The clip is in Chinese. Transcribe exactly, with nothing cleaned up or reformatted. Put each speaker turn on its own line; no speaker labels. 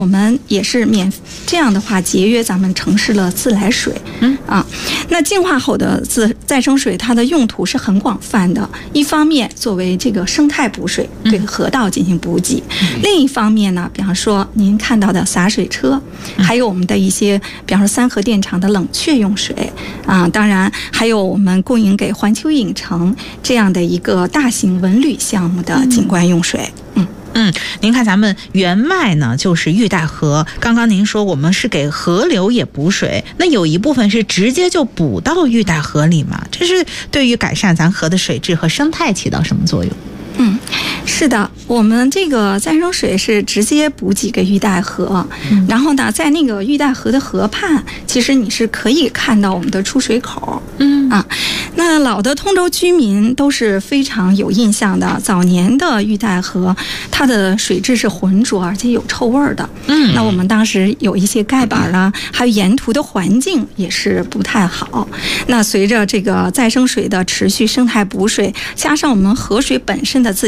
我们也是免这样的话节约咱们城市的自来水，嗯啊，那净化后的自再生水，它的用途是很广泛的。一方面作为这个生态补水，对河道进行补给；嗯、另一方面呢，比方说您看到的洒水车，还有我们的一些，比方说三河电厂的冷却用水啊，当然还有我们供应给环球影城这样的一个大型文旅项目的景观用水，嗯。
嗯，您看咱们原脉呢就是玉带河，刚刚您说我们是给河流也补水，那有一部分是直接就补到玉带河里嘛？这是对于改善咱河的水质和生态起到什么作用？
嗯，是的，我们这个再生水是直接补给给玉带河，嗯、然后呢，在那个玉带河的河畔，其实你是可以看到我们的出水口，嗯啊，那老的通州居民都是非常有印象的。早年的玉带河，它的水质是浑浊而且有臭味的，嗯，那我们当时有一些盖板啦，还有沿途的环境也是不太好。那随着这个再生水的持续生态补水，加上我们河水本身的自